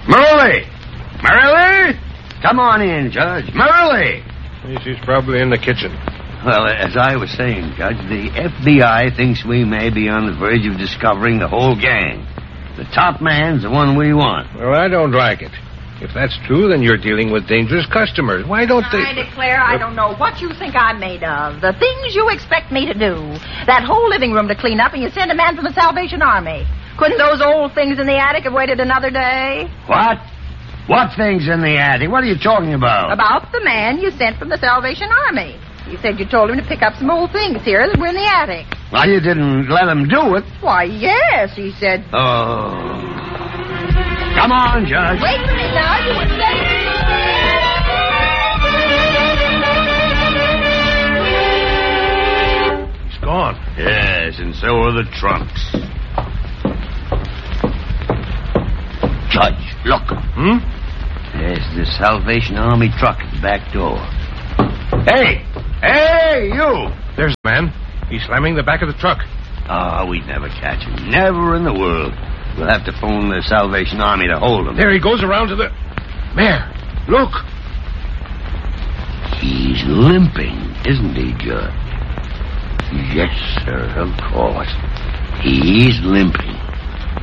Merle! Merle! Come on in, Judge. Merle! She's probably in the kitchen. Well, as I was saying, Judge, the FBI thinks we may be on the verge of discovering the whole gang. The top man's the one we want. Well, I don't like it. If that's true, then you're dealing with dangerous customers. Why don't they... I declare I don't know what you think I'm made of. The things you expect me to do. That whole living room to clean up, and you send a man from the Salvation Army. Couldn't those old things in the attic have waited another day? What? What things in the attic? What are you talking about? About the man you sent from the Salvation Army. You said you told him to pick up some old things here that were in the attic. Well, you didn't let him do it. Why, yes, he said... Oh. Come on, Judge. Wait a minute now, you wouldn't say... He's gone. Yes, and so are the trunks. Judge, look. There's the Salvation Army truck at the back door. Hey! Hey, you! There's the man. He's slamming the back of the truck. Oh, we'd never catch him. Never in the world. We'll have to phone the Salvation Army to hold him. There he goes around to the... Mayor, look. He's limping, isn't he, Judge? Yes, sir, of course. He's limping.